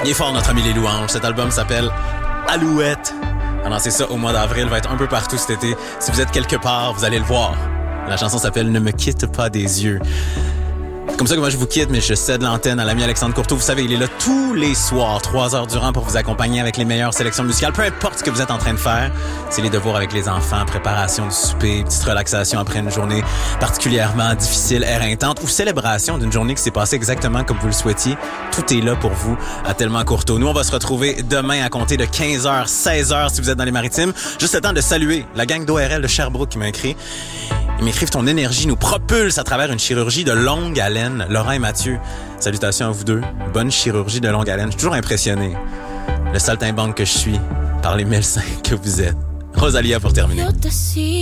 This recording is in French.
Il est fort, notre ami Les Louanges. Cet album s'appelle Alouette. Annoncez ça au mois d'avril, va être un peu partout cet été. Si vous êtes quelque part, vous allez le voir. La chanson s'appelle Ne me quitte pas des yeux. Comme ça que moi je vous quitte, mais je cède l'antenne à l'ami Alexandre Courteau. Vous savez, il est là tous les soirs, 3 heures durant pour vous accompagner avec les meilleures sélections musicales. Peu importe ce que vous êtes en train de faire, c'est les devoirs avec les enfants, préparation du souper, petite relaxation après une journée particulièrement difficile, éreintante ou célébration d'une journée qui s'est passée exactement comme vous le souhaitiez. Tout est là pour vous à Tellement Courteau. Nous, on va se retrouver demain à compter de 15h, 16h si vous êtes dans les Maritimes. Juste le temps de saluer la gang d'ORL de Sherbrooke qui m'a écrit. Ils m'écrivent ton énergie nous propulse à travers une chirurgie de longue haleine. Laurent et Mathieu, salutations à vous deux. Bonne chirurgie de longue haleine. Je suis toujours impressionné. Le saltimbanque que je suis par les médecins que vous êtes. Rosalia pour terminer.